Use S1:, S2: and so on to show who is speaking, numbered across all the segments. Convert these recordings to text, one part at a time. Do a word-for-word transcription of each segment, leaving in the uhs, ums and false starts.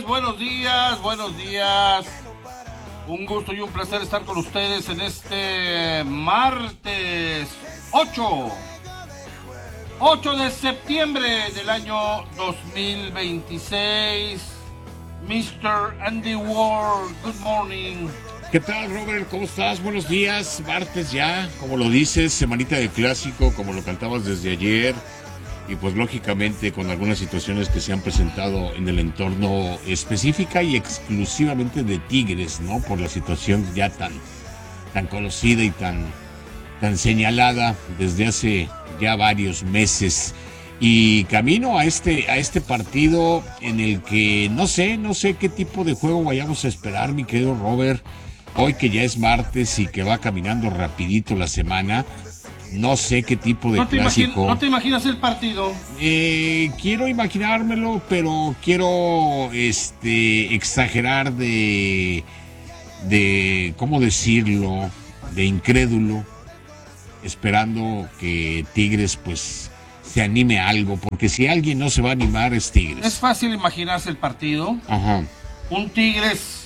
S1: buenos días, buenos días. Un gusto y un placer estar con ustedes en este martes ocho de septiembre del año dos mil veintiséis. mister Andy Ward, good morning.
S2: ¿Qué tal, Robert? ¿Cómo estás? Buenos días. Martes ya, como lo dices, semanita de clásico, como lo cantabas desde ayer. Y pues lógicamente con algunas situaciones que se han presentado en el entorno específica y exclusivamente de Tigres, ¿no? Por la situación ya tan, tan conocida y tan, tan señalada desde hace ya varios meses. Y camino a este, a este partido en el que no sé, no sé qué tipo de juego vayamos a esperar, mi querido Robert. Hoy que ya es martes y que va caminando rapidito la semana. No sé qué tipo de
S1: ¿No te
S2: clásico.
S1: imagin- ¿No te imaginas el partido?
S2: Eh, quiero imaginármelo, pero quiero este exagerar de, de, ¿cómo decirlo? De incrédulo, esperando que Tigres pues se anime a algo, porque si alguien no se va a animar es Tigres.
S1: Es fácil imaginarse el partido.
S2: Ajá.
S1: Un Tigres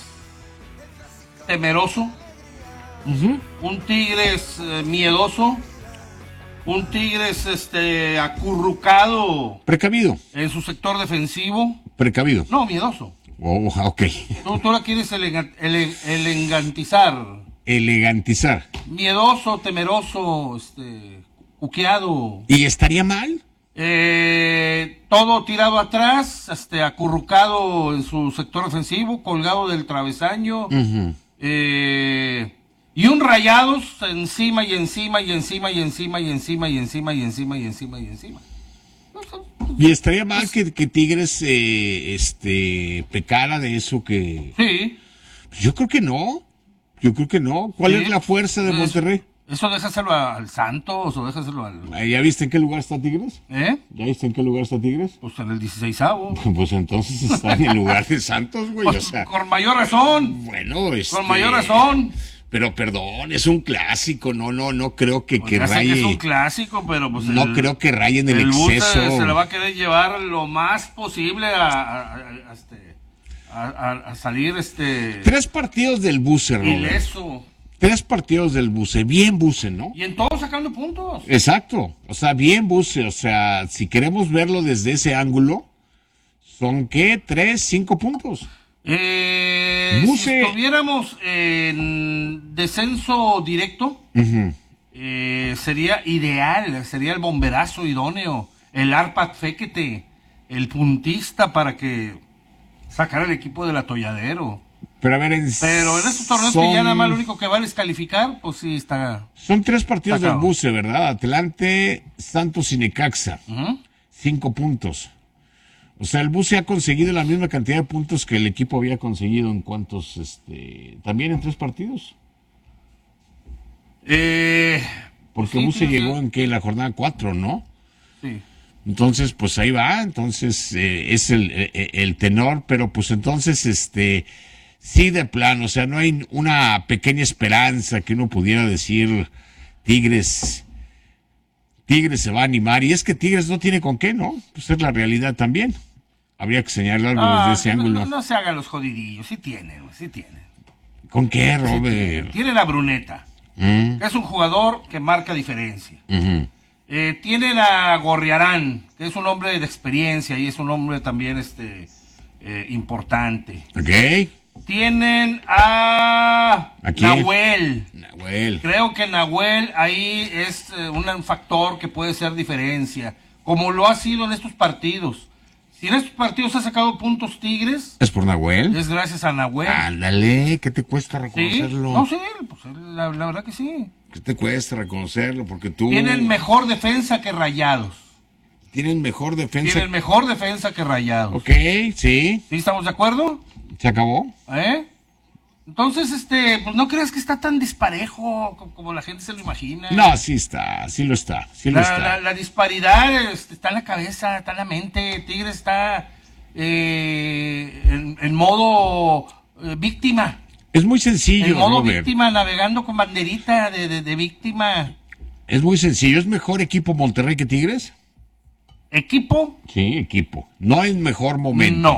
S1: temeroso,
S2: Uh-huh.
S1: un Tigres eh, miedoso, un Tigres este acurrucado
S2: Precavido,
S1: en su sector defensivo.
S2: precavido.
S1: No, miedoso.
S2: Oh, ok.
S1: Tú, tú la quieres elega- ele- elegantizar.
S2: Elegantizar.
S1: Miedoso, temeroso, este, cuqueado.
S2: ¿Y estaría mal?
S1: Eh, todo tirado atrás, este, acurrucado en su sector defensivo, colgado del travesaño.
S2: Uh-huh.
S1: Eh, y un Rayados encima y encima y encima y encima y encima y encima y encima y encima y encima.
S2: Y estaría mal que, que Tigres eh, este pecara de eso que...
S1: Sí.
S2: Yo creo que no. Yo creo que no. ¿Cuál
S1: Sí.
S2: es la fuerza de Monterrey?
S1: Eso déjaselo al Santos o déjaselo al...
S2: ¿Ya viste en qué lugar está Tigres?
S1: ¿Eh?
S2: ¿Ya viste en qué lugar está Tigres?
S1: Pues en el dieciseisavo.
S2: Pues entonces está en el lugar de Santos, güey.
S1: Pues,
S2: O sea,
S1: con mayor razón.
S2: bueno, este...
S1: Con mayor razón.
S2: Pero perdón, es un clásico. No, no, no creo que,
S1: Pues
S2: que
S1: ya sé
S2: raye...
S1: que es un clásico, pero pues
S2: No
S1: el,
S2: creo que raye en el,
S1: el bus
S2: exceso.
S1: se, se le va a querer llevar lo más posible a, a, a- a- este, a- a- a salir este
S2: Tres partidos del Buce, Robert.
S1: ileso.
S2: Tres partidos del Buce. Bien Buce, ¿no?
S1: Y en todo sacando puntos.
S2: Exacto, o sea, bien Buce, o sea, si queremos verlo desde ese ángulo, son ¿qué? Tres, cinco puntos.
S1: Eh, si
S2: Buse.
S1: estuviéramos en descenso directo,
S2: Uh-huh.
S1: eh, sería ideal, sería el bomberazo idóneo, el Arpad Fekete, el puntista para que sacara el equipo del atolladero.
S2: Pero a ver, en
S1: Pero en estos torneos
S2: son,
S1: que ya nada más lo único que vale es calificar, pues sí está.
S2: son tres partidos
S1: Sacado.
S2: del Buce, ¿verdad? Atlante, Santos y Necaxa,
S1: Ujú.
S2: cinco puntos. O sea, el Buce ha conseguido la misma cantidad de puntos que el equipo había conseguido en cuantos, este, también en tres partidos.
S1: Eh,
S2: Porque
S1: sí,
S2: Buce
S1: sí,
S2: llegó
S1: sí.
S2: en que en la jornada cuatro, ¿no?
S1: Sí.
S2: Entonces, pues ahí va, entonces eh, es el, el, el tenor, pero pues entonces, este, sí de plano, o sea, no hay una pequeña esperanza que uno pudiera decir, Tigres, Tigres se va a animar, y es que Tigres no tiene con qué, ¿no? Pues es la realidad también. Habría que señalar algo
S1: Ah,
S2: desde ese
S1: no,
S2: ángulo.
S1: no, no se hagan los jodidillos, sí tienen, sí tienen.
S2: ¿Con qué,
S1: Sí
S2: Robert?
S1: tienen a Bruneta,
S2: Mm,
S1: que es un jugador que marca diferencia.
S2: ujú.
S1: Eh, tienen a Gorriarán, que es un hombre de experiencia y es un hombre también este eh, importante.
S2: Ok,
S1: Tienen a
S2: ¿A quién?
S1: Nahuel.
S2: Nahuel.
S1: Creo que Nahuel ahí es eh, un factor que puede ser diferencia, como lo ha sido en estos partidos. Si en estos partidos ha sacado puntos Tigres,
S2: ¿Es por Nahuel?
S1: es gracias a Nahuel.
S2: Ándale, ¿qué te cuesta
S1: ¿Sí?
S2: reconocerlo?
S1: No, sí, pues, la, la verdad que sí.
S2: ¿Qué te cuesta reconocerlo? Porque tú...
S1: Tienen mejor defensa que Rayados.
S2: Tienen mejor defensa.
S1: Tienen mejor defensa que Rayados.
S2: Ok, sí.
S1: ¿Sí estamos de acuerdo?
S2: ¿Se acabó?
S1: ¿Eh? Entonces, este, pues no creas que está tan disparejo co- como la gente se lo imagina.
S2: No, sí está, sí lo está, sí lo
S1: La,
S2: está.
S1: la- la disparidad este, está en la cabeza, está en la mente. Tigres está eh, en, en modo eh, víctima.
S2: Es muy sencillo,
S1: En modo
S2: Robert.
S1: víctima, navegando con banderita de, de- de víctima.
S2: Es muy sencillo. ¿Es mejor equipo Monterrey que Tigres?
S1: ¿Equipo?
S2: Sí, equipo. No es mejor momento.
S1: No.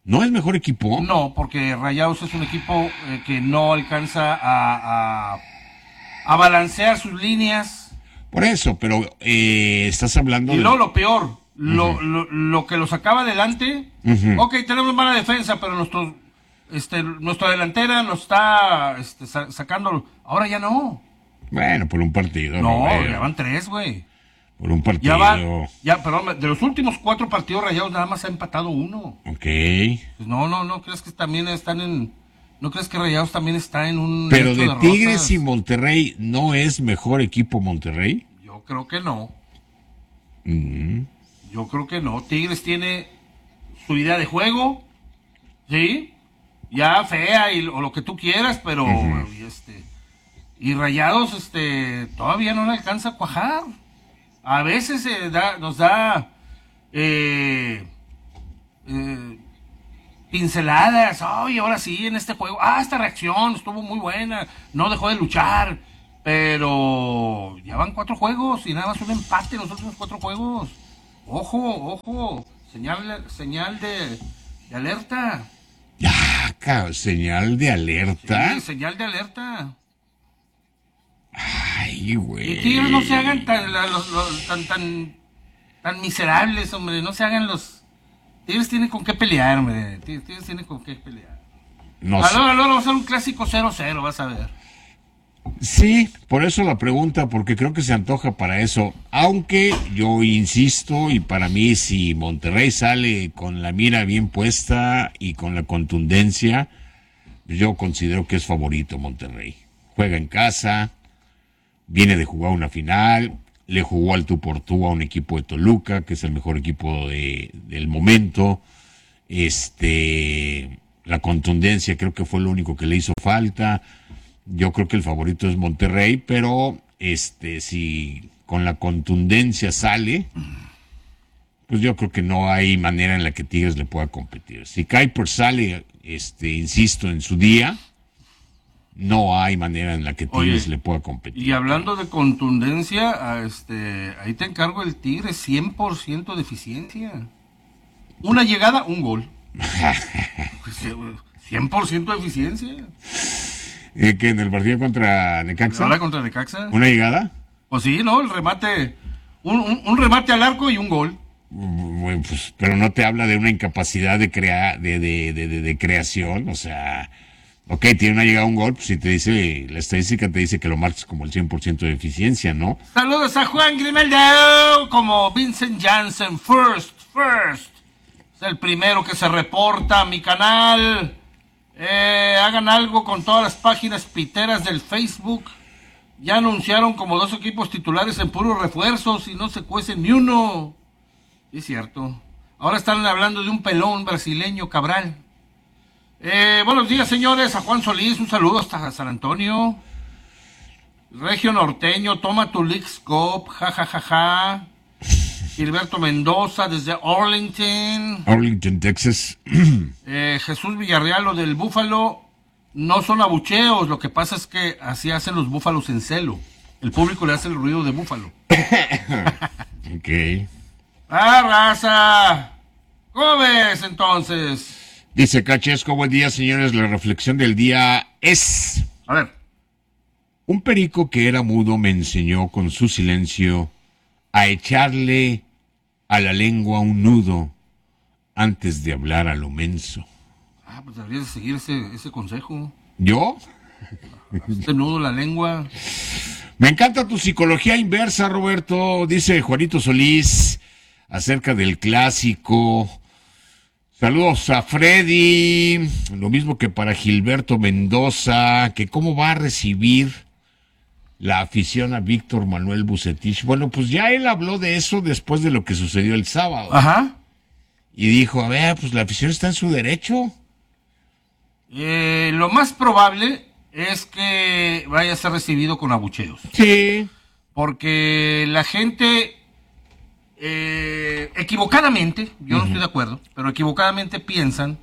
S2: ¿No es mejor equipo?
S1: No, porque Rayados es un equipo eh, que no alcanza a, a, a balancear sus líneas.
S2: Por eso, pero eh, estás hablando
S1: y
S2: de...
S1: luego lo peor, lo, uh-huh. lo, lo que lo sacaba adelante. Uh-huh. Ok, tenemos mala defensa, pero nuestro, este, nuestra delantera nos está este, sacando. Ahora ya no.
S2: Bueno, por un partido.
S1: No, no ya van tres, güey.
S2: Por un partido.
S1: Ya va, ya, perdón, de los últimos cuatro partidos Rayados nada más ha empatado uno.
S2: Ok.
S1: Pues no, no, no crees que también están en... ¿No crees que Rayados también está en un...
S2: Pero de, de Tigres y Monterrey, ¿no es mejor equipo Monterrey?
S1: Yo creo que no.
S2: Mm.
S1: Yo creo que no. Tigres tiene su idea de juego, ¿sí? Ya fea y, o lo que tú quieras, pero... Uh-huh. y, este, y Rayados este, todavía no le alcanza a cuajar. A veces eh, da, nos da eh, eh, pinceladas. Ay, ahora sí, en este juego. Ah, esta reacción estuvo muy buena. No dejó de luchar. Pero ya van cuatro juegos y nada más un empate en los últimos cuatro juegos. Ojo, ojo. Señal, señal de, de alerta.
S2: Ah, cabrón, señal de alerta.
S1: Sí, señal de alerta.
S2: Ay, güey.
S1: Y Tigres no se hagan tan, los, los, tan, tan, tan miserables, hombre. No se hagan los... Tigres tienen con qué pelear, hombre. Tigres tienen con qué pelear. No a luego, luego va a ser un clásico cero cero, vas a ver.
S2: Sí, por eso la pregunta, porque creo que se antoja para eso. Aunque yo insisto, y para mí si Monterrey sale con la mira bien puesta y con la contundencia, yo considero que es favorito Monterrey. Juega en casa, viene de jugar una final, le jugó al tú por tú a un equipo de Toluca, que es el mejor equipo de, del momento. Este, la contundencia creo que fue lo único que le hizo falta. Yo creo que el favorito es Monterrey, pero este, si con la contundencia sale, pues yo creo que no hay manera en la que Tigres le pueda competir. Si Kuiper sale, este, insisto, en su día, no hay manera en la que Tigres Oye, le pueda competir.
S1: Y hablando de contundencia, este, ahí te encargo el Tigres, cien por ciento de eficiencia. Una llegada, un gol. cien por ciento de eficiencia.
S2: ¿Eh, que en el partido contra Necaxa?
S1: ¿Ahora contra Necaxa?
S2: ¿Una llegada?
S1: Pues sí, ¿no? El remate, un, un, un remate al arco y un gol.
S2: Bueno, pues, pero no te habla de una incapacidad de, crea, de, de, de, de, de creación, o sea... Ok, tiene una llegada a un gol, pues si te dice, la estadística te dice que lo marques como el cien por ciento de eficiencia, ¿no?
S1: Saludos a Juan Grimaldo, como Vincent Janssen, first, first. Es el primero que se reporta a mi canal. Eh, hagan algo con todas las páginas piteras del Facebook. Ya anunciaron como dos equipos titulares en puros refuerzos y no se cuece ni uno. Es cierto. Ahora están hablando de un pelón brasileño, Cabral. Eh, buenos días, señores. A Juan Solís, un saludo hasta San Antonio. Regio Norteño, toma tu League Scope, ja, ja, ja, ja. Gilberto Mendoza, desde Arlington.
S2: Arlington, Texas.
S1: eh, Jesús Villarreal, lo del búfalo, no son abucheos. Lo que pasa es que así hacen los búfalos en celo. El público le hace el ruido de búfalo.
S2: Ok.
S1: ¡Ah, raza! ¿Cómo ves, entonces?
S2: Dice Cachesco, buen día, señores. La reflexión del día es...
S1: A ver.
S2: Un perico que era mudo me enseñó con su silencio a echarle a la lengua un nudo antes de hablar a lo menso.
S1: Ah, pues deberías seguir ese, ese consejo.
S2: ¿Yo?
S1: Este nudo la lengua.
S2: Me encanta tu psicología inversa, Roberto. Dice Juanito Solís acerca del clásico... Saludos a Freddy, lo mismo que para Gilberto Mendoza, que cómo va a recibir la afición a Víctor Manuel Bucetich. Bueno, pues ya él habló de eso después de lo que sucedió el sábado.
S1: Ajá.
S2: Y dijo, a ver, pues la afición está en su derecho.
S1: Eh, lo más probable es que vaya a ser recibido con abucheos.
S2: Sí.
S1: Porque la gente... Eh, equivocadamente, yo uh-huh. no estoy de acuerdo, pero equivocadamente piensan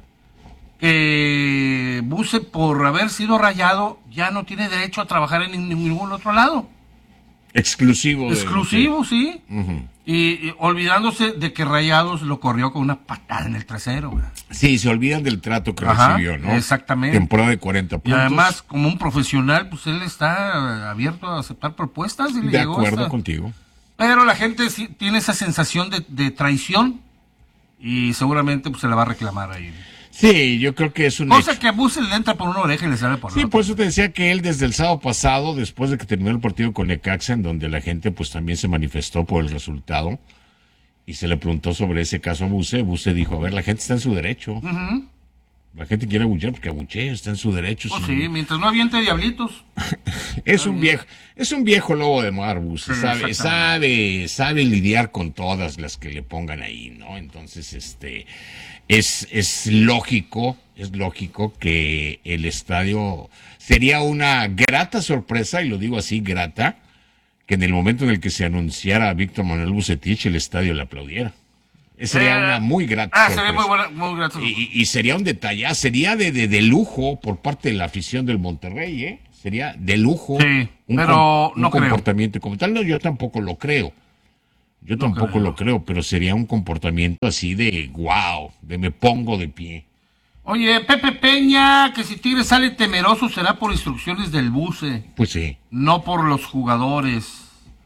S1: que Buse, por haber sido rayado, ya no tiene derecho a trabajar en ningún otro lado.
S2: Exclusivo.
S1: Exclusivo, de... sí.
S2: Uh-huh.
S1: Y, y olvidándose de que Rayados lo corrió con una patada en el trasero, güey.
S2: Sí, se olvidan del trato que
S1: Ajá,
S2: recibió, ¿no?
S1: exactamente.
S2: Temporada de cuarenta
S1: Y
S2: puntos.
S1: además, como un profesional, pues él está abierto a aceptar propuestas. Y le
S2: de
S1: llegó
S2: acuerdo
S1: hasta...
S2: contigo.
S1: Pero la gente sí tiene esa sensación de, de traición y seguramente pues, se la va a reclamar ahí.
S2: Sí, yo creo que es un
S1: Cosa
S2: hecho.
S1: que a Buse le entra por una oreja y le sale por la
S2: Sí,
S1: otra.
S2: por eso te decía que él desde el sábado pasado, después de que terminó el partido con Necaxa, en donde la gente pues también se manifestó por el resultado, y se le preguntó sobre ese caso a Buse, Buse dijo, a ver, la gente está en su derecho.
S1: Uh-huh.
S2: La gente quiere abuchear porque abuchee, está en su derecho.
S1: Pues
S2: sí.
S1: sí, mientras no aviente diablitos.
S2: Es un viejo, es un viejo lobo de mar, Buse,
S1: Sí,
S2: sabe,
S1: exactamente.
S2: sabe, sabe lidiar con todas las que le pongan ahí, ¿no? Entonces, este, es, es lógico, es lógico que el estadio sería una grata sorpresa, y lo digo así, grata, que en el momento en el que se anunciara a Víctor Manuel Bucetich, el estadio le aplaudiera. Sería
S1: Eh,
S2: una muy grata
S1: Ah,
S2: sorpresa.
S1: sería muy buena, muy grata.
S2: Y, y sería un detalle, ah, sería de, de, de lujo por parte de la afición del Monterrey, ¿eh? Sería de lujo.
S1: Sí,
S2: un
S1: pero
S2: com- un
S1: no creo.
S2: comportamiento como tal. No, yo tampoco lo creo. Yo
S1: No
S2: tampoco
S1: creo.
S2: lo creo, pero sería un comportamiento así de wow, de me pongo de pie.
S1: Oye, Pepe Peña, que si Tigre sale temeroso será por instrucciones del Buce,
S2: Pues sí.
S1: no por los jugadores.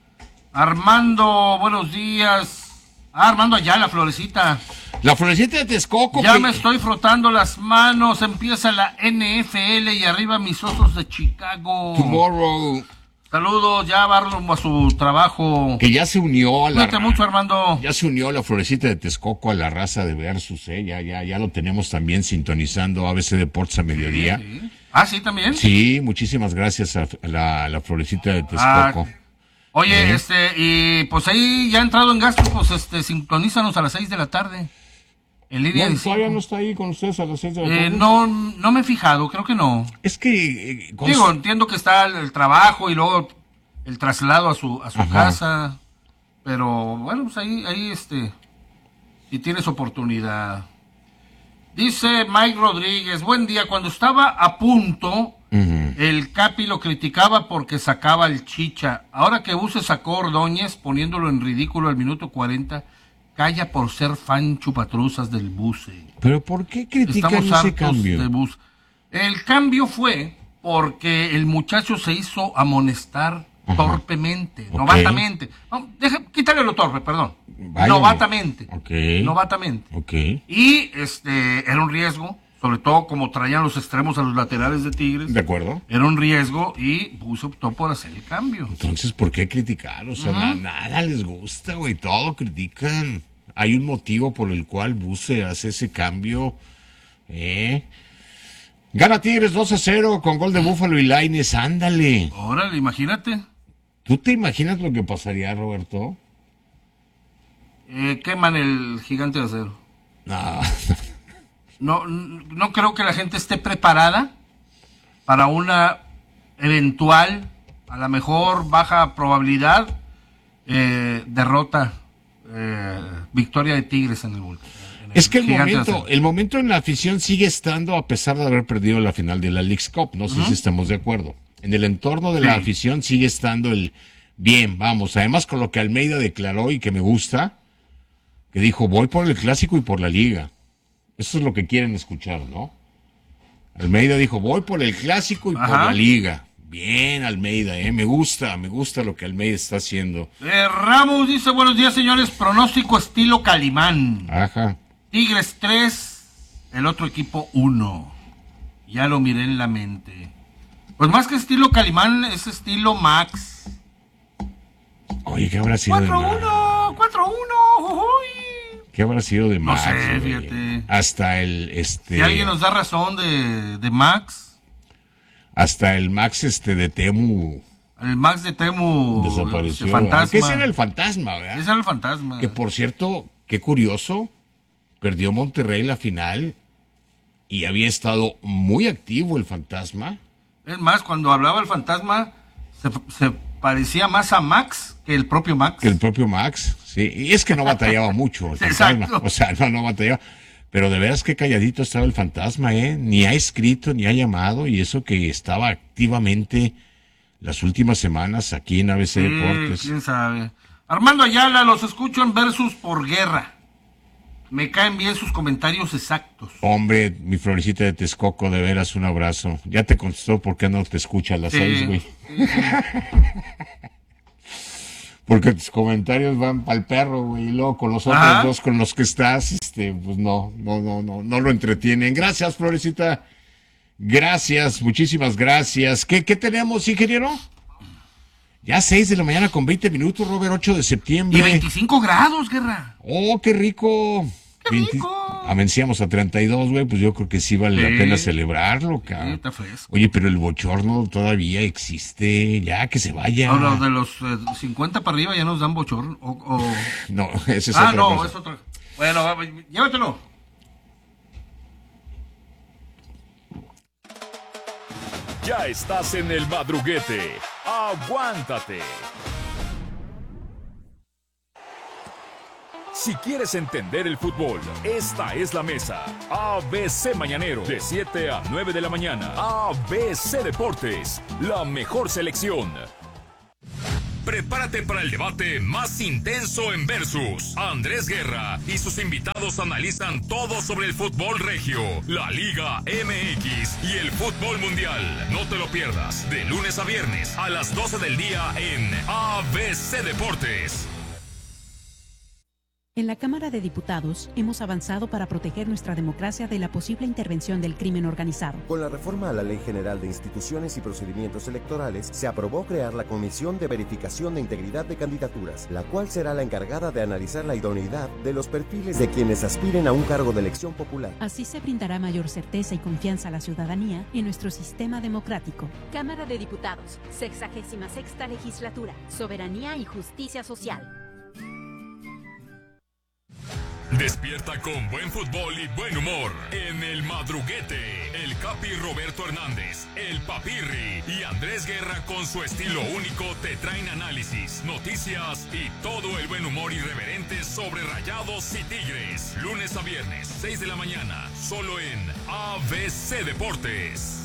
S1: Armando, buenos días. Ah, Armando Ayala, Florecita.
S2: La Florecita de Texcoco.
S1: Ya
S2: que-
S1: me estoy frotando las manos. Empieza la N F L y arriba mis osos de Chicago.
S2: Tomorrow,
S1: Saludos, ya va rumbo a su trabajo.
S2: que ya se unió a la
S1: Cuídate mucho, Armando.
S2: ya se unió la Florecita de Texcoco a la raza de Versus, ¿eh? Ya, ya, ya lo tenemos también sintonizando A B C Deportes a mediodía.
S1: Sí. Ah, sí, también.
S2: Sí, muchísimas gracias a la, a la Florecita de Texcoco.
S1: Ah, Oye,
S2: ¿Eh?
S1: este, y pues ahí ya entrado en gasto, pues este, sintonízanos a las seis de la tarde. En línea
S2: No,
S1: de
S2: todavía
S1: cinco.
S2: no está ahí con ustedes a las seis de la
S1: Eh,
S2: tarde.
S1: no, no me he fijado, creo que no.
S2: Es que... eh, con-
S1: Digo, entiendo que está el, el trabajo y luego el traslado a su, a su
S2: Ajá.
S1: casa. Pero bueno, pues ahí, ahí este, si tienes oportunidad. Dice Mike Rodríguez, buen día, cuando estaba a punto,
S2: Ujú.
S1: el Capi lo criticaba porque sacaba el Chicha. Ahora que Buse sacó Ordóñez, poniéndolo en ridículo al minuto cuarenta, calla por ser fan chupatruzas del Buse.
S2: Pero ¿por qué critican
S1: Estamos
S2: ese
S1: hartos
S2: cambio?
S1: de Buse. El cambio fue porque el muchacho se hizo amonestar
S2: Ajá.
S1: torpemente,
S2: Ok.
S1: novatamente. No, deja, quítale lo torpe, perdón.
S2: Vaya.
S1: Novatamente.
S2: Ok.
S1: Novatamente.
S2: Ok.
S1: Y este era un riesgo, sobre todo como traían los extremos a los laterales de Tigres.
S2: ¿De acuerdo?
S1: Era un riesgo y Buse optó por hacer el cambio.
S2: Entonces, ¿por qué criticar? O sea, na- nada les gusta, güey. Todo critican. Hay un motivo por el cual Buse hace ese cambio. ¿Eh? Gana Tigres dos a cero con gol de Búfalo y Lainez. Ándale.
S1: Órale, imagínate.
S2: ¿Tú te imaginas lo que pasaría, Roberto?
S1: Eh, queman el gigante de acero.
S2: No.
S1: No, no creo que la gente esté preparada para una eventual, a la mejor baja probabilidad, eh, derrota, eh, victoria de Tigres en el Volcán.
S2: Es que el
S1: Gigante de
S2: momento,
S1: acero.
S2: el momento en la afición sigue estando a pesar de haber perdido la final de la Leagues Cup. No sé si estamos de acuerdo. En el entorno de la
S1: Sí.
S2: afición sigue estando el bien, vamos. Además con lo que Almeida declaró y que me gusta, que dijo voy por el clásico y por la liga. Eso es lo que quieren escuchar, ¿no? Almeida dijo voy por el clásico y por
S1: Ajá.
S2: la liga. Bien, Almeida, ¿eh? Me gusta, me gusta lo que Almeida está haciendo.
S1: Eh, Ramos dice, buenos días señores, pronóstico estilo Calimán.
S2: Ajá.
S1: Tigres tres, el otro equipo uno. Ya lo miré en la mente. Pues más que estilo Calimán, es estilo Max.
S2: Oye, ¿qué habrá sido de
S1: cuatro
S2: Max?
S1: uno, cuatro uno, uy.
S2: ¿Qué habrá sido de
S1: No
S2: Max?
S1: sé,
S2: güey?
S1: fíjate.
S2: Hasta el este
S1: Si alguien nos da razón de, de Max,
S2: hasta el Max este de Temu
S1: el Max de Temu,
S2: desapareció.
S1: el
S2: ¿verdad?
S1: fantasma.
S2: Que ese era el fantasma, ¿verdad?
S1: Ese era el fantasma.
S2: Que por cierto, qué curioso, perdió Monterrey la final y había estado muy activo el fantasma.
S1: Es más, cuando hablaba el fantasma, se, se parecía más a Max que el propio Max.
S2: Que el propio Max, sí. Y es que no batallaba mucho el fantasma.
S1: Exacto.
S2: O sea, no, no batallaba. Pero de veras que calladito estaba el fantasma, ¿eh? Ni ha escrito, ni ha llamado, y eso que estaba activamente las últimas semanas aquí en A B C
S1: Sí,
S2: Deportes.
S1: quién sabe. Armando Ayala, los escucho en Versus por Guerra. Me caen bien sus comentarios exactos.
S2: Hombre, mi florecita de Texcoco, de veras, un abrazo. Ya te contestó por qué no te escucha a las sí, seis, güey. Sí, sí. Porque tus comentarios van para el perro, güey, y luego con los otros Ajá. dos con los que estás, este, pues no, no, no, no, no lo entretienen. Gracias, florecita. Gracias, muchísimas gracias. ¿Qué, qué tenemos, ingeniero? Ya seis de la mañana con veinte minutos, Robert, ocho de septiembre.
S1: Y veinticinco grados, Guerra.
S2: Oh, qué rico.
S1: ¡Qué rico!
S2: Amencíamos a treinta y dos, güey, pues yo creo que sí vale sí. la pena celebrarlo, cabrón. Sí,
S1: está fresco.
S2: Oye, pero el bochorno todavía existe, ya que se vaya.
S1: No, no, de los eh, cincuenta para arriba ya nos dan bochorno. O, o...
S2: No, ese es
S1: ah,
S2: otra
S1: no,
S2: cosa.
S1: es otra. Bueno, llévatelo.
S3: Ya estás en el madruguete. ¡Aguántate! Si quieres entender el fútbol, esta es la mesa. A B C Mañanero, de siete a nueve de la mañana. A B C Deportes, la mejor selección. Prepárate para el debate más intenso en Versus. Andrés Guerra y sus invitados analizan todo sobre el fútbol regio, la Liga M X y el fútbol mundial. No te lo pierdas, de lunes a viernes a las doce del día en A B C Deportes.
S4: En la Cámara de Diputados hemos avanzado para proteger nuestra democracia de la posible intervención del crimen organizado.
S5: Con la reforma a la Ley General de Instituciones y Procedimientos Electorales, se aprobó crear la Comisión de Verificación de Integridad de Candidaturas, la cual será la encargada de analizar la idoneidad de los perfiles de quienes aspiren a un cargo de elección popular.
S4: Así se brindará mayor certeza y confianza a la ciudadanía en nuestro sistema democrático.
S6: Cámara de Diputados, sexagésima sexta legislatura, soberanía y justicia social.
S3: Despierta con buen fútbol y buen humor en el madruguete. El Capi Roberto Hernández, el Papirri y Andrés Guerra con su estilo único te traen análisis, noticias y todo el buen humor irreverente sobre Rayados y Tigres. Lunes a viernes, seis de la mañana, solo en A B C Deportes.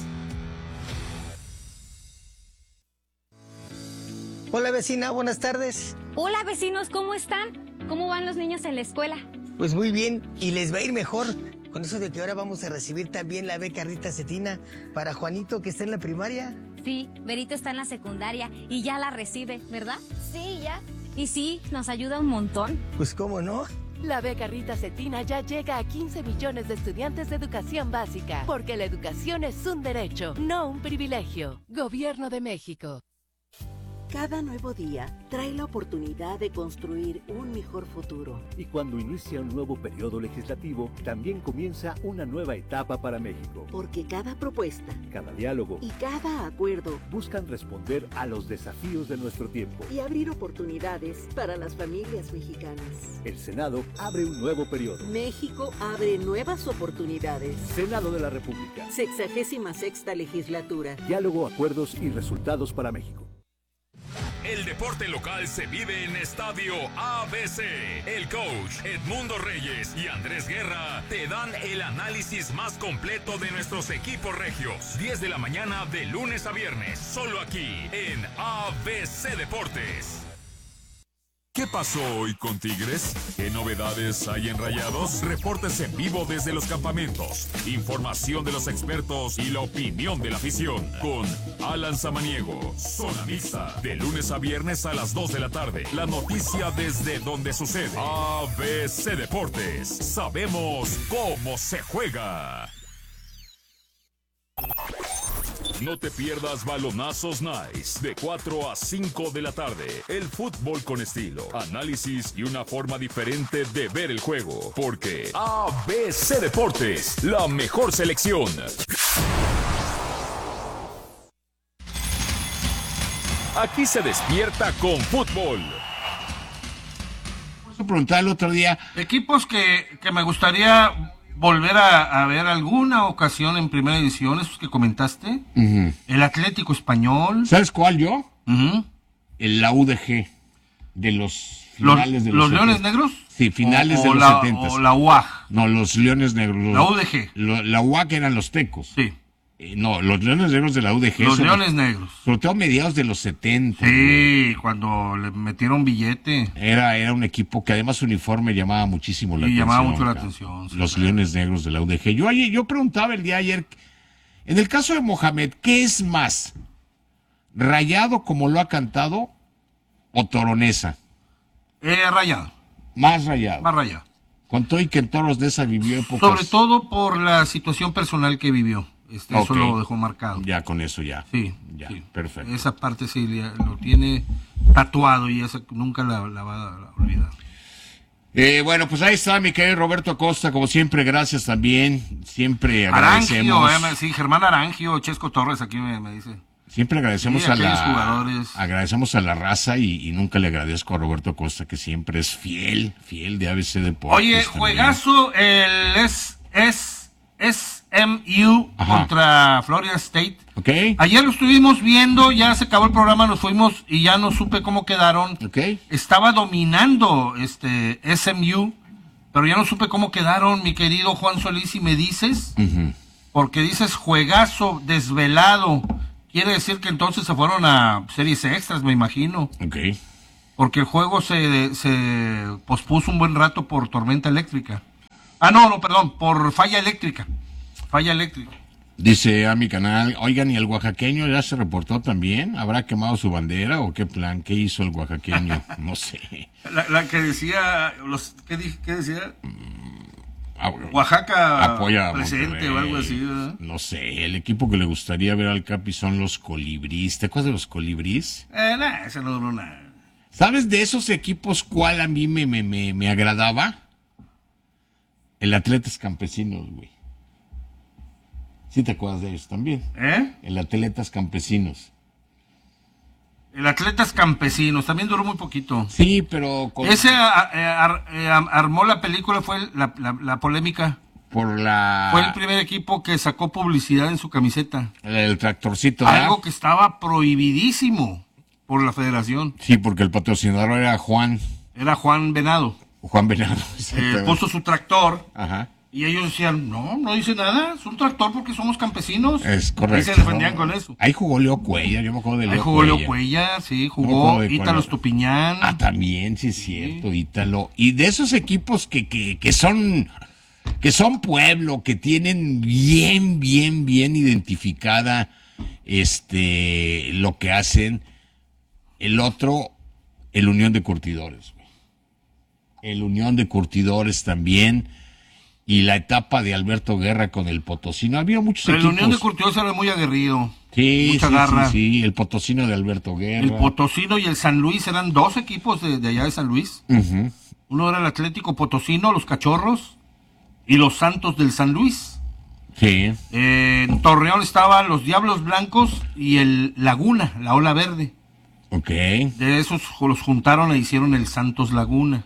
S7: Hola vecina, buenas tardes.
S6: Hola vecinos, ¿cómo están? ¿Cómo van los niños en la escuela?
S7: Pues muy bien, y les va a ir mejor. Con eso de que ahora vamos a recibir también la beca Rita Cetina para Juanito, que está en la primaria.
S6: Sí, Berito está en la secundaria y ya la recibe, ¿verdad?
S8: Sí, ya.
S6: Y sí, nos ayuda un montón.
S7: Pues cómo no.
S9: La beca Rita Cetina ya llega a quince millones de estudiantes de educación básica, porque la educación es un derecho, no un privilegio. Gobierno de México.
S10: Cada nuevo día trae la oportunidad de construir un mejor futuro.
S11: Y cuando inicia un nuevo periodo legislativo, también comienza una nueva etapa para México.
S10: Porque cada propuesta,
S11: cada diálogo
S10: y cada acuerdo
S11: buscan responder a los desafíos de nuestro tiempo
S10: y abrir oportunidades para las familias mexicanas.
S11: El Senado abre un nuevo periodo.
S10: México abre nuevas oportunidades.
S11: Senado de la República.
S10: Sexagésima sexta legislatura.
S11: Diálogo, acuerdos y resultados para México.
S3: El deporte local se vive en Estadio A B C. El coach Edmundo Reyes y Andrés Guerra te dan el análisis más completo de nuestros equipos regios. diez de la mañana de lunes a viernes, solo aquí en A B C Deportes. ¿Qué pasó hoy con Tigres? ¿Qué novedades hay en Rayados? Reportes en vivo desde los campamentos, información de los expertos y la opinión de la afición. Con Alan Samaniego, Zona Mixta, de lunes a viernes a las dos de la tarde. La noticia desde donde sucede. A B C Deportes. Sabemos cómo se juega. No te pierdas Balonazos Nice, de cuatro a cinco de la tarde. El fútbol con estilo, análisis y una forma diferente de ver el juego. Porque A B C Deportes, la mejor selección. Aquí se despierta con fútbol.
S2: Vamos a preguntar el otro día.
S1: Equipos que, que me gustaría volver a, a ver alguna ocasión en primera división, esos que comentaste. Uh-huh. El Atlético Español.
S2: ¿Sabes cuál yo?
S1: Uh-huh.
S2: El la U D G, de los finales
S1: ¿Los,
S2: de los
S1: ¿Los Leones Negros?
S2: Sí, finales
S1: o,
S2: de
S1: o
S2: los
S1: la,
S2: setentas.
S1: O la U A G.
S2: No, los Leones Negros. Los,
S1: la U D G.
S2: Lo, la U A G eran los tecos.
S1: Sí.
S2: Eh, no, los Leones Negros de la U D G.
S1: Los Leones Negros.
S2: Sobre todo a mediados de los setenta.
S1: Sí, cuando le metieron billete.
S2: Era, era un equipo que además su uniforme llamaba muchísimo la
S1: y
S2: atención.
S1: llamaba mucho la
S2: acá.
S1: atención. Sí,
S2: los
S1: claro.
S2: Leones Negros de la U D G. Yo, ayer, yo preguntaba el día de ayer, en el caso de Mohamed, ¿qué es más? ¿Rayado como lo ha cantado o Toronesa?
S1: Eh, rayado.
S2: Más rayado.
S1: Más rayado.
S2: Con todo y que en Toros de esa vivió épocas.
S1: Sobre todo por la situación personal que vivió. Este,
S2: Okay.
S1: Eso lo dejó marcado.
S2: Ya con eso ya.
S1: Sí.
S2: Ya,
S1: sí.
S2: perfecto.
S1: Esa parte sí le- lo tiene tatuado y esa nunca la, la va a olvidar.
S2: Eh, bueno, pues ahí está mi querido Roberto Acosta, como siempre, gracias también. Siempre agradecemos.
S1: Arangio, eh, sí, Germán Arangio, Chesco Torres aquí me, me dice.
S2: Siempre agradecemos
S1: Sí,
S2: a
S1: aquellos
S2: la
S1: jugadores.
S2: agradecemos a la raza y, y nunca le agradezco a Roberto Acosta, que siempre es fiel, fiel de A B C Deportes.
S1: Oye,
S2: también.
S1: juegazo el es, es, S M U
S2: Ajá.
S1: contra Florida State.
S2: Ok,
S1: Ayer lo estuvimos viendo, ya se acabó el programa, nos fuimos y ya no supe cómo quedaron.
S2: ok.
S1: Estaba dominando este S M U, pero ya no supe cómo quedaron, mi querido Juan Solís, si me dices,
S2: Ujú.
S1: porque dices juegazo desvelado. Quiere decir que entonces se fueron a series extras, me imagino.
S2: Ok.
S1: Porque el juego se, se pospuso un buen rato por tormenta eléctrica. Ah, no, no, perdón, por falla eléctrica. Falla eléctrica.
S2: Dice a mi canal, oigan, ¿y el oaxaqueño ya se reportó también? ¿Habrá quemado su bandera o qué plan? ¿Qué hizo el oaxaqueño? No sé.
S1: La, la que decía, los, ¿qué, di- qué decía?
S2: Ah, bueno.
S1: Oaxaca
S2: Apoya a
S1: presente
S2: Monterrey.
S1: o algo así, ¿verdad?
S2: No sé, el equipo que le gustaría ver al Capi son los Colibrís. ¿Te acuerdas de los Colibrís?
S1: Eh, nah, ese no duró nada.
S2: ¿Sabes de esos equipos cuál a mí me, me, me, me agradaba? El Atletas Campesinos, güey. ¿Sí te acuerdas de ellos también?
S1: ¿Eh?
S2: El Atletas Campesinos.
S1: El Atletas Campesinos, también duró muy poquito.
S2: Sí, pero con,
S1: Ese a- eh, ar- eh, am- armó la película, fue la, la, la polémica.
S2: por la
S1: Fue el primer equipo que sacó publicidad en su camiseta.
S2: el tractorcito, ¿verdad?
S1: Algo que estaba prohibidísimo por la federación.
S2: Sí, porque el patrocinador era Juan,
S1: Era Juan Venado.
S2: Juan Venado.
S1: Eh,
S2: exactamente.
S1: puso su tractor
S2: Ajá.
S1: y ellos decían, no, no dice nada, es un tractor porque somos campesinos.
S2: Es correcto.
S1: Y se defendían con eso.
S2: Ahí jugó Leo Cuellar, yo me acuerdo de Leo
S1: Ahí jugó Leo
S2: Cuellar.
S1: Cuellar, sí,
S2: No me
S1: jugó
S2: acuerdo de
S1: Ítalo
S2: cuál.
S1: Estupiñán.
S2: Ah, también, sí es cierto, Ítalo. Y de esos equipos que, que, que son que son pueblo, que tienen bien, bien, bien identificada este lo que hacen. El otro, el Unión de Curtidores, güey. El Unión de Curtidores también. Y la etapa de Alberto Guerra con el Potosino. Había muchos
S1: Pero el
S2: equipos.
S1: Unión de Curtidores era muy aguerrido.
S2: Sí,
S1: mucha
S2: sí,
S1: garra.
S2: sí, sí, el Potosino de Alberto Guerra.
S1: El Potosino y el San Luis eran dos equipos de, de allá de San Luis.
S2: Ujú.
S1: Uno era el Atlético Potosino, los Cachorros, y los Santos del San Luis.
S2: Sí.
S1: Eh, en Torreón estaban los Diablos Blancos y el Laguna, la Ola Verde.
S2: Ok.
S1: De esos los juntaron e hicieron el Santos Laguna.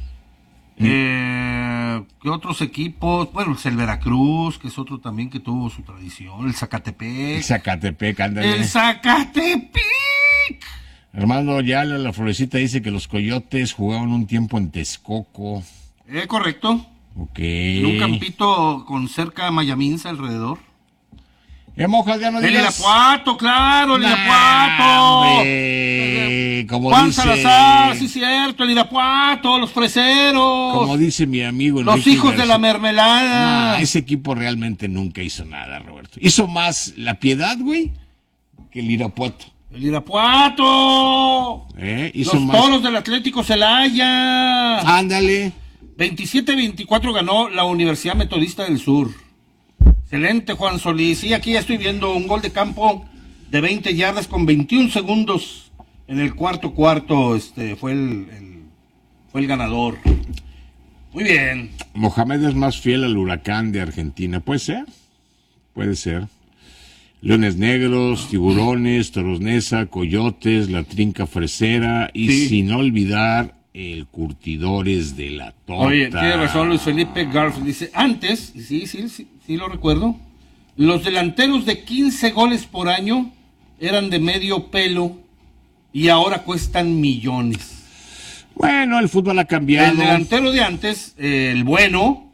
S1: Eh, ¿Qué otros equipos? Bueno, el Veracruz, que es otro también que tuvo su tradición. El Zacatepec.
S2: El Zacatepec, ándale.
S1: El Zacatepec.
S2: Hermano, ya la, la florecita dice que los Coyotes jugaban un tiempo en Texcoco.
S1: Eh, correcto.
S2: Ok.
S1: En un campito con cerca de Mayaminza alrededor.
S2: Eh, Mojas, ya no
S1: El
S2: digas.
S1: Irapuato, claro, el
S2: Nah,
S1: Irapuato.
S2: hombre, como
S1: Juan
S2: dice,
S1: Salazar, sí cierto, el Irapuato, los freseros.
S2: como dice mi amigo
S1: Los
S2: Enrique
S1: hijos de
S2: García.
S1: la mermelada.
S2: Nah, ese equipo realmente nunca hizo nada, Roberto. Hizo más la Piedad, güey, que el Irapuato.
S1: El Irapuato.
S2: ¿Eh? Hizo
S1: Los
S2: más.
S1: Toros del Atlético Celaya.
S2: Ándale.
S1: veintisiete veinticuatro ganó la Universidad Metodista del Sur. Excelente, Juan Solís. Sí, aquí ya estoy viendo un gol de campo de veinte yardas con veintiún segundos en el cuarto cuarto. Este fue el, el- fue el ganador. Muy bien.
S2: Mohamed es más fiel al Huracán de Argentina. ¿Puede ser? Puede ser. Leones Negros, Tiburones, Toros Neza, Coyotes, La Trinca Fresera y
S1: Sí.
S2: sin olvidar el Curtidores de la Tota.
S1: Oye, tiene razón Luis Felipe Garfield. Dice, antes, y sí, sí, sí, sí lo recuerdo, los delanteros de quince goles por año eran de medio pelo y ahora cuestan millones.
S2: Bueno, el fútbol ha cambiado.
S1: El delantero de antes, eh, el bueno,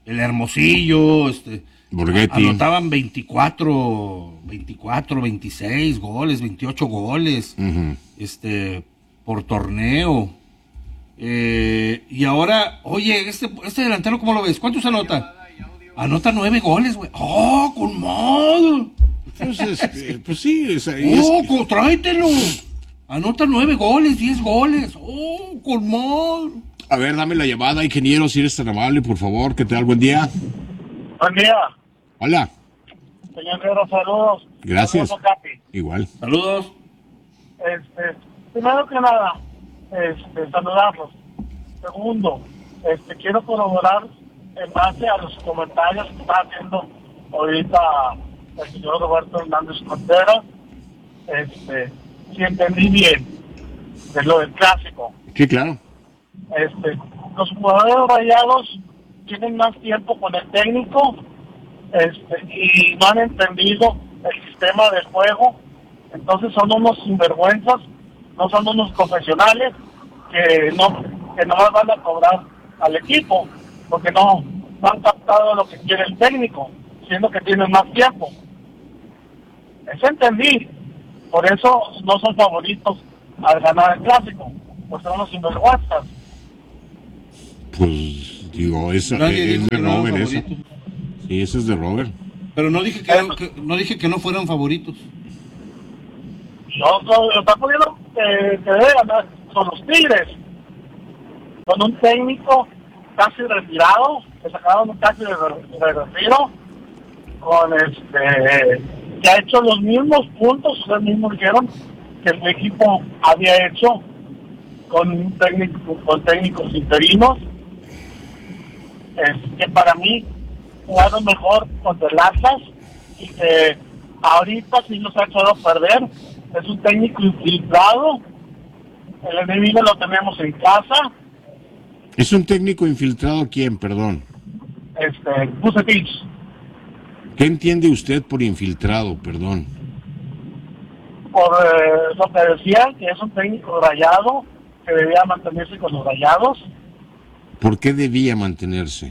S1: el Hermosillo, este,
S2: Borghetti.
S1: anotaban veinticuatro, veinticuatro, veintiséis goles, veintiocho goles, uh-huh. este, por torneo. Eh, y ahora, oye, este, este delantero, ¿cómo lo ves? ¿Cuántos anota? Anota nueve goles, güey. ¡Oh, con madre!
S2: Entonces, eh, pues sí, es,
S1: ¡Oh,
S2: es...
S1: con, tráetelo! Anota nueve goles, diez goles. ¡Oh, con madre!
S2: A ver, dame la llamada, ingeniero, si eres tan amable, por favor. ¿Qué tal? Buen día.
S8: Buen día.
S2: Hola.
S8: Señor Guerrero, saludos.
S2: Gracias.
S8: Saludos, Capi.
S2: Igual.
S1: Saludos.
S8: Este, primero que nada, este, saludarlos. Segundo, este, quiero corroborar en base a los comentarios que está haciendo ahorita el señor Roberto Hernández Contreras, este, si entendí bien de lo del clásico.
S2: Sí, claro.
S8: Este, los jugadores rayados tienen más tiempo con el técnico, este, y no han entendido el sistema de juego, entonces son unos sinvergüenzas, no son unos profesionales que no, que no van a cobrar al equipo, porque no, no han captado lo que quiere el técnico, siendo que tienen más tiempo. Eso entendí, por eso no son favoritos al ganar el clásico, pues son unos sinvergüenzas.
S2: Pues digo, eso eh, es de Robert, eso. Sí, eso es de Robert.
S1: Pero no dije que, eh, que no dije que no fueran favoritos.
S8: No, no, lo está poniendo que, que debe ganar son los Tigres, con un técnico casi retirado, que sacaron casi de, de retiro, con este, que ha hecho los mismos puntos, ustedes mismos dijeron que el equipo había hecho con un técnico, con técnicos interinos, es que para mí jugaron mejor contra el Atlas y que ahorita sí los ha echado a perder. Es un técnico infiltrado, el enemigo lo tenemos en casa.
S2: ¿Es un técnico infiltrado quién, perdón?
S8: Este, Vucetich.
S2: ¿Qué entiende usted por infiltrado, perdón?
S8: Por eh, lo que decía, que es un técnico rayado, que debía mantenerse con los rayados.
S2: ¿Por qué debía mantenerse?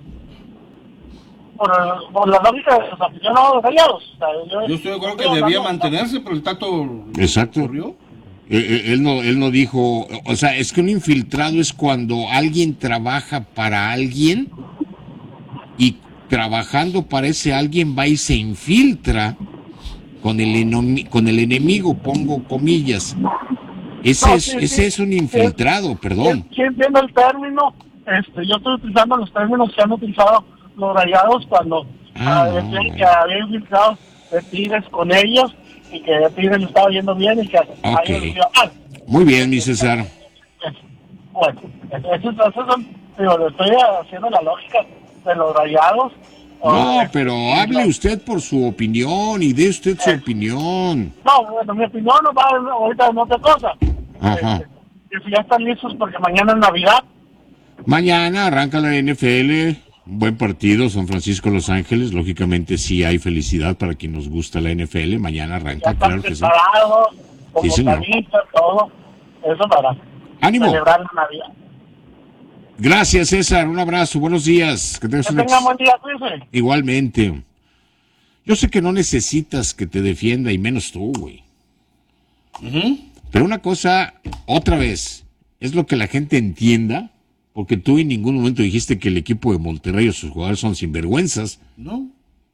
S8: Por, por la lógica de los aficionados rayados. O sea, yo,
S1: yo estoy de acuerdo que debía mantenerse, pero el Tato...
S2: Exacto.
S1: ¿Corrió?
S2: Él, él, no, él no dijo... O sea, es que un infiltrado es cuando alguien trabaja para alguien y trabajando para ese alguien va y se infiltra con el, enomi, con el enemigo, pongo comillas. Ese, no, es, sí, ese sí, es un infiltrado, sí, perdón.
S8: Sí, entiendo el término. Este, yo estoy utilizando los términos que han utilizado los rayados cuando ah, uh, decían no, que había infiltrado de Tigres con ellos y que de Tigres le estaba yendo bien y que
S2: okay.
S8: ellos decían, ah,
S2: muy bien, mi César.
S8: Bueno, eso, eso son, digo, le estoy haciendo la lógica de los rayados.
S2: No, o, pero eh, hable usted por su opinión y dé usted su eh, opinión.
S8: No, bueno, mi opinión no va ahorita en otra cosa.
S2: Ajá.
S8: Eh, que si ya están listos porque mañana es Navidad.
S2: Mañana arranca la N F L, un buen partido, San Francisco, Los Ángeles. Lógicamente sí hay felicidad para quien nos gusta la N F L. Mañana arranca,
S8: ya
S2: claro que sí.
S8: Como
S2: sí,
S8: canita, todo eso para
S2: ánimo.
S8: Celebrar la Navidad.
S2: Gracias, César. Un abrazo. Buenos días. Que tengas
S8: que
S2: un
S8: tenga ex... buen día, cuídense.
S2: Igualmente. Yo sé que no necesitas que te defienda, y menos tú, güey.
S1: Uh-huh.
S2: Pero una cosa, otra vez, es lo que la gente entienda, porque tú en ningún momento dijiste que el equipo de Monterrey o sus jugadores son sinvergüenzas.
S1: No.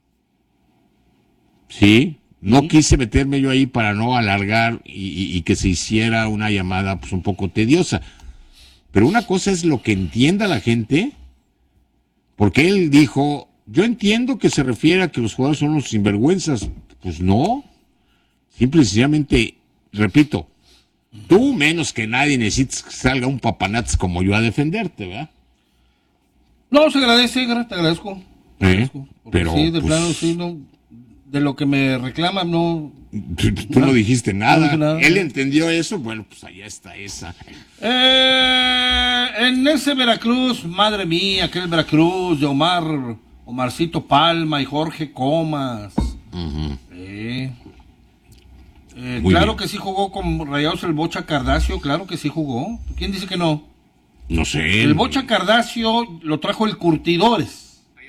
S2: Sí. No sí. quise meterme yo ahí para no alargar y, y, y que se hiciera una llamada pues un poco tediosa. Pero una cosa es lo que entienda la gente, porque él dijo, yo entiendo que se refiere a que los jugadores son unos sinvergüenzas. Pues no, simple y sencillamente, repito, tú menos que nadie necesitas que salga un papanats como yo a defenderte, ¿verdad?
S1: No, se agradece, te agradezco. Te
S2: ¿Eh?
S1: agradezco
S2: Pero,
S1: sí, de
S2: pues,
S1: plano, sí, no, de lo que me reclaman, no...
S2: Tú, tú no, no dijiste nada.
S1: No dije nada.
S2: Él entendió eso, bueno, pues allá está esa.
S1: Eh, en ese Veracruz, madre mía, aquel Veracruz de Omar, Omarcito Palma y Jorge Comas.
S2: Uh-huh.
S1: Eh, eh, claro bien. Que sí jugó con Rayados el Bocha Cardacio, claro que sí jugó. ¿Quién dice que no?
S2: No sé.
S1: El Bocha Cardacio lo trajo el Curtidores.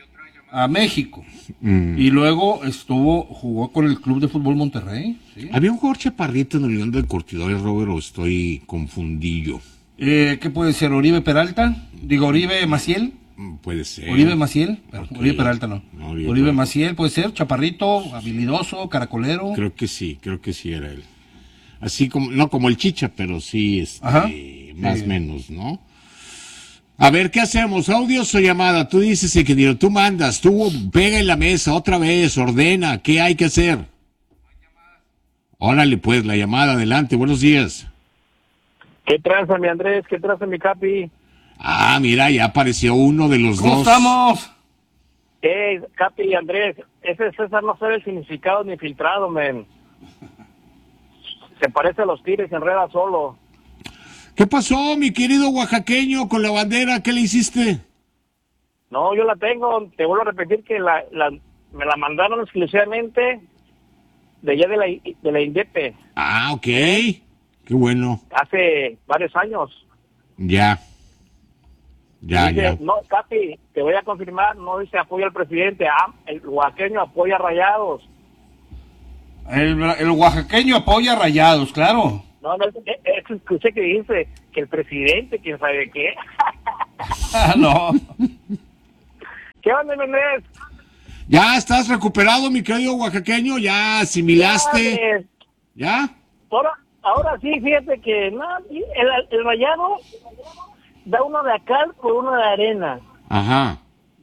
S1: a México.
S2: Mm.
S1: Y luego estuvo, jugó con el Club de Fútbol Monterrey. ¿sí?
S2: Había un jugador chaparrito en el León del Cortidores, Robert, o estoy confundillo.
S1: Eh, ¿Qué puede ser? ¿Oribe Peralta? Digo, ¿Oribe Maciel?
S2: Puede ser.
S1: ¿Oribe Maciel?
S2: Okay.
S1: Oribe Peralta no.
S2: no Oribe,
S1: Oribe
S2: Peralta.
S1: Maciel puede ser, chaparrito, habilidoso, caracolero.
S2: Creo que sí, creo que sí era él. Así como, no como el Chicha, pero sí, este,
S1: Ajá.
S2: más o
S1: Sí.
S2: menos, ¿no? A ver, ¿qué hacemos? ¿Audios o llamada? Tú dices, ingeniero, tú mandas, tú pega en la mesa otra vez, ordena, ¿qué hay que hacer? Órale, pues, la llamada, adelante, buenos días.
S12: ¿Qué traza, mi Andrés? ¿Qué traza, mi Capi?
S2: Ah, mira, ya apareció uno de los
S1: ¿Cómo
S2: dos.
S1: estamos?
S12: Eh, Capi y Andrés, ese César no sabe el significado ni filtrado, men. Se parece a los Tigres, se enreda solo.
S2: ¿Qué pasó, mi querido oaxaqueño, con la bandera? ¿Qué le hiciste?
S12: No, yo la tengo, te vuelvo a repetir que la, la me la mandaron exclusivamente de allá de la, de la INDEP,
S2: Ah, ok. Qué bueno.
S12: hace varios años.
S2: Ya. Ya,
S12: Dice,
S2: ya.
S12: no, Capi, te voy a confirmar, no dice apoya al presidente, ah, el oaxaqueño apoya a Rayados.
S1: El, el oaxaqueño apoya a Rayados, claro.
S12: No, no, es, es que escuché que dice que el presidente, quién sabe qué.
S1: Ah, no.
S12: ¿Qué onda, Menés?
S2: ¿Ya estás recuperado, mi querido oaxaqueño? ¿Ya asimilaste? ¿Ya?
S12: Ahora, ahora sí, fíjate que no, el, el Rayado da uno de cal por uno de arena.
S2: Ajá.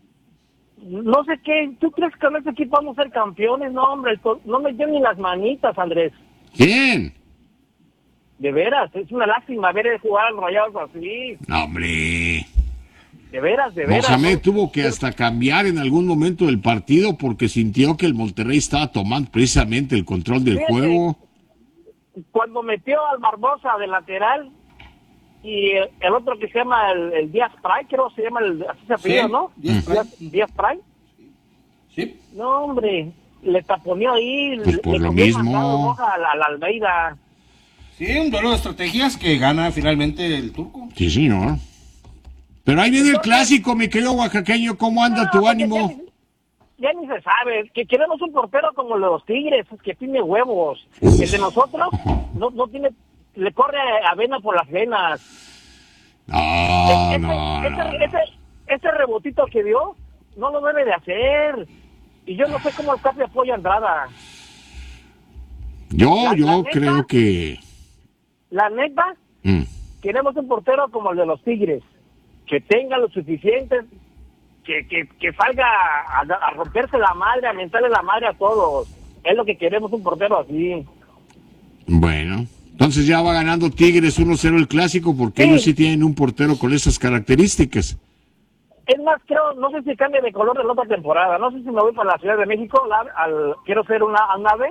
S12: No sé qué, ¿tú crees que con este equipo vamos a ser campeones? No, hombre, no me dio ni las manitas, Andrés.
S2: ¿Quién?
S12: De veras, es una lástima ver jugar a los Rayados así.
S2: No, hombre.
S12: De veras, de veras.
S2: Mohamed
S12: ¿no?
S2: tuvo que hasta cambiar en algún momento del partido porque sintió que el Monterrey estaba tomando precisamente el control del
S12: Fíjate,
S2: juego.
S12: Cuando metió al Barbosa de lateral y el, el otro que se llama el, el Díaz Pray, creo que se llama el, así se apellida,
S1: Sí,
S12: ¿no?
S1: Díaz Pray.
S12: Díaz, Díaz Pray.
S1: Sí.
S12: No, hombre, le taponió ahí.
S2: Pues
S12: le,
S2: por
S12: le
S2: lo
S12: comió
S2: mismo.
S12: mandado hoja a la, a la Almeida.
S1: Sí, un duelo de estrategias que gana finalmente el turco.
S2: Sí, señor. Pero ahí viene el clásico, mi querido oaxaqueño. ¿Cómo anda
S12: No,
S2: tu
S12: porque
S2: ánimo?
S12: Ya, ya ni se sabe, que queremos un portero como el de los Tigres, que tiene huevos. El de nosotros no, no tiene, le corre avena por las venas.
S2: No,
S12: Ese-
S2: no,
S12: ese,
S2: no.
S12: ese, ese rebotito que dio, no lo debe de hacer. Y yo no sé cómo el Capi apoya a Andrada.
S2: Yo,
S12: La-
S2: yo
S12: la neta-
S2: creo que...
S12: La neta,
S2: Mm.
S12: queremos un portero como el de los Tigres, que tenga lo suficiente, que, que, que salga a, a romperse la madre, a mentarle la madre a todos. Es lo que queremos, un portero así.
S2: Bueno, entonces ya va ganando Tigres uno cero el clásico porque
S12: Sí.
S2: ellos sí tienen un portero con esas características.
S12: Es más, creo, no sé si cambie de color de la otra temporada. No sé si me voy para la Ciudad de México, la- al, quiero ser una nave,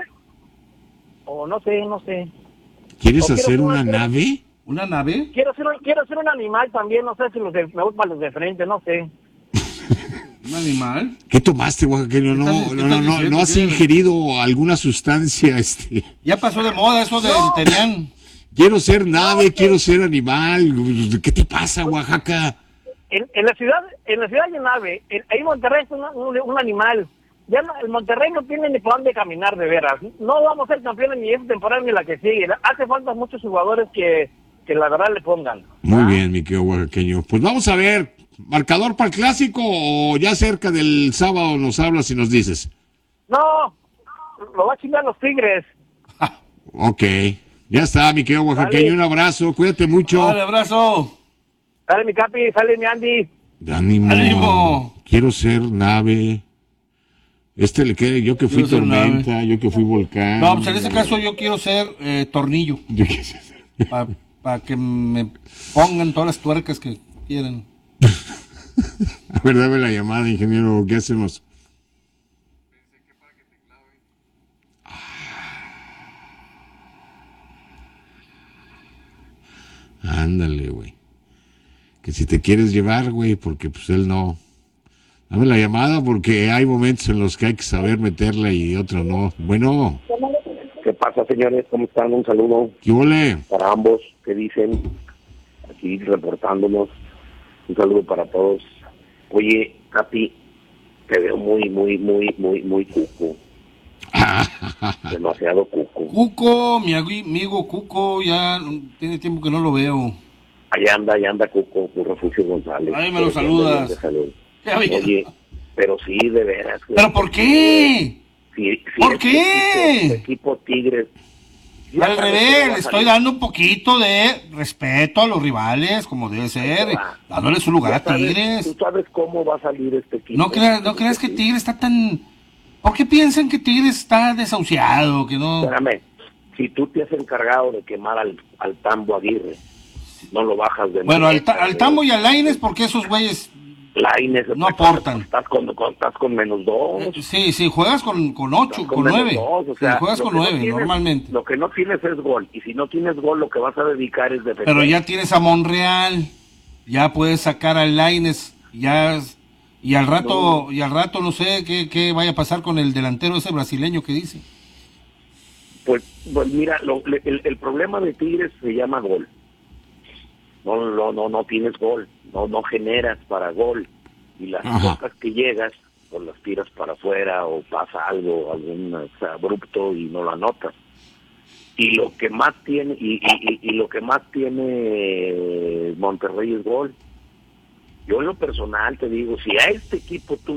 S12: o no sé, no sé.
S2: ¿Quieres
S12: ¿O quiero
S2: hacer
S12: ser
S2: una
S12: quiero-
S2: nave?
S1: ¿Una nave?
S12: Quiero ser, un- quiero ser un animal también, no sé si los de- me voy para los de frente, no sé.
S1: ¿Un animal?
S2: ¿Qué tomaste, oaxaqueño? No,
S1: estás- qué
S2: no, no,
S1: estás
S2: no,
S1: diciendo?
S2: no has
S1: ¿Qué?
S2: ingerido alguna sustancia, este...
S1: Ya pasó de moda eso del tenían.
S2: Quiero ser nave, quiero ser animal. ¿Qué te pasa, Oaxaca?
S12: En, en la ciudad, en la ciudad de nave, en, ahí Monterrey es una- un, un animal. Ya no- el Monterrey no tiene ni por dónde caminar de veras. No vamos a ser campeones ni esta temporada ni la que sigue. Hace falta muchos jugadores que, que la verdad le pongan.
S2: Muy bien, mi querido oaxaqueño. Pues vamos a ver, ¿marcador para el clásico o ya cerca del sábado nos hablas y nos dices?
S12: No, lo va a chingar los Tigres.
S2: Ok, ya está, mi querido oaxaqueño.
S12: Dale.
S2: Un abrazo, cuídate mucho.
S1: Dale, abrazo.
S12: Sale mi Capi, sale mi Andy.
S2: Ánimo.
S1: Ánimo.
S2: Quiero ser nave. Este le queda, yo que fui
S1: Quiero ser
S2: tormenta,
S1: nave.
S2: yo que fui volcán.
S1: No, pues en ese caso yo quiero ser eh, tornillo.
S2: Yo qué sé.
S1: Para que me pongan todas las tuercas que quieren.
S2: A ver, dame la llamada, ingeniero, ¿qué hacemos? Ah, ándale, güey. Que si te quieres llevar, güey, porque pues él no. Dame la llamada porque hay momentos en los que hay que saber meterla y otros no. Bueno,
S13: ¿Qué pasa, señores? ¿Cómo están? Un saludo
S2: ¿qué ole?
S13: para ambos que dicen, aquí reportándonos. Un saludo para todos. Oye, Capi, te veo muy, muy, muy, muy, muy cuco. Demasiado cuco.
S1: Cuco, mi agui- amigo Cuco, ya tiene tiempo que no lo veo.
S13: Allá anda, allá anda Cuco, por Refugio González.
S1: Ahí me lo saludas.
S13: De salud.
S1: Qué bien.
S13: Oye, pero sí, de veras.
S1: ¿Pero por qué?
S13: Sí, sí,
S1: ¿Por
S13: este
S1: qué?
S13: Equipo, este equipo Tigres. ya
S1: Al
S13: sabes que
S1: revés,
S13: va a
S1: le estoy
S13: salir.
S1: dando un poquito de respeto a los rivales, como debe ser,
S13: va.
S1: dándole su lugar
S13: Ya
S1: a
S13: sabes,
S1: Tigres.
S13: Tú sabes cómo va a salir este equipo.
S1: No creas, no creas que Tigres está tan... ¿Por qué piensan que Tigres está desahuciado? Que no...
S13: Espérame, si tú te has encargado de quemar al, al Tambo Aguirre, no lo bajas de
S1: Bueno, al,
S13: meta,
S1: ta- al Tambo y al Lainez, porque esos güeyes
S13: Lainez,
S1: no aportan.
S13: Estás con, con- estás con menos dos.
S1: Sí, sí, juegas con, con ocho,
S13: Estás
S1: con,
S13: menos
S1: nueve.
S13: dos, o
S1: Sí,
S13: sea,
S1: juegas
S13: lo
S1: con
S13: que no
S1: nueve,
S13: tienes-
S1: normalmente.
S13: Lo que no tienes es gol, y si no tienes gol, lo que vas a dedicar es defender.
S1: Pero ya tienes a Monreal, ya puedes sacar al Lainez, ya... Y al rato,
S13: No.
S1: y al rato no sé qué, qué vaya a pasar con el delantero ese brasileño que dice.
S13: Pues, pues mira, lo- le- el, el problema de Tigres se llama gol. No, no, no, no tienes gol, no, no generas para gol. Y las
S2: Ajá.
S13: pocas que llegas, pues las tiras para afuera o pasa algo, algún o sea, abrupto y no lo anotas. Y lo que más tiene, y, y, y, y lo que más tiene Monterrey es gol. Yo en lo personal te digo, si a este equipo tú